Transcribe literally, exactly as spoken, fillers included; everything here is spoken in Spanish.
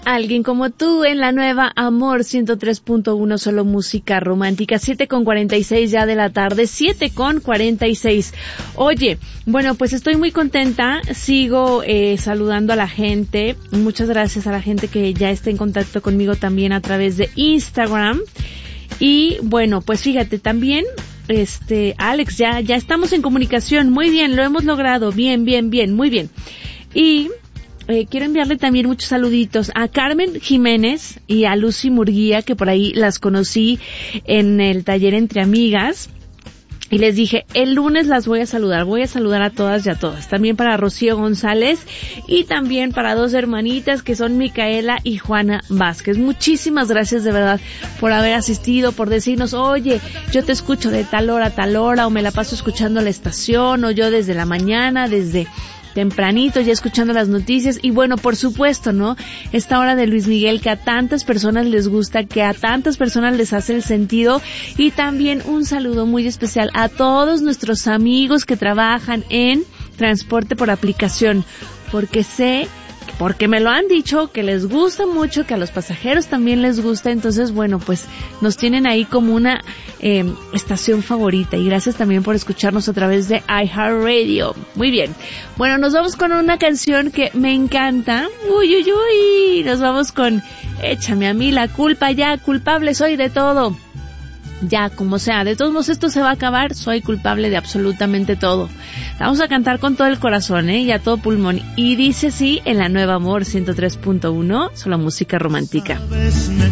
Alguien como tú en la nueva Amor ciento tres punto uno, solo música romántica. Siete con cuarenta y seis ya de la tarde, siete con cuarenta y seis. Oye, bueno, pues estoy muy contenta, sigo eh, saludando a la gente. Muchas gracias a la gente que ya está en contacto conmigo también a través de Instagram. Y bueno, pues fíjate, también este Alex, ya ya estamos en comunicación. Muy bien, lo hemos logrado. Bien, bien, bien, muy bien. Y Eh, quiero enviarle también muchos saluditos a Carmen Jiménez y a Lucy Murguía, que por ahí las conocí en el taller Entre Amigas. Y les dije, el lunes las voy a saludar, voy a saludar a todas y a todas. También para Rocío González y también para dos hermanitas que son Micaela y Juana Vázquez. Muchísimas gracias de verdad por haber asistido, por decirnos, oye, yo te escucho de tal hora a tal hora, o me la paso escuchando la estación, o yo desde la mañana, desde tempranito, ya escuchando las noticias. Y bueno, por supuesto, ¿no? Esta hora de Luis Miguel que a tantas personas les gusta, que a tantas personas les hace el sentido. Y también un saludo muy especial a todos nuestros amigos que trabajan en transporte por aplicación, porque sé, porque me lo han dicho, que les gusta mucho, que a los pasajeros también les gusta. Entonces, bueno, pues nos tienen ahí como una eh, estación favorita. Y gracias también por escucharnos a través de iHeartRadio. Muy bien. Bueno, nos vamos con una canción que me encanta. Uy, uy, uy. Nos vamos con Échame a mí la culpa ya, culpable soy de todo. Ya, como sea, de todos modos esto se va a acabar, soy culpable de absolutamente todo. Vamos a cantar con todo el corazón, ¿eh? Y a todo pulmón. Y dice así en la nueva Amor ciento tres punto uno, solo música romántica.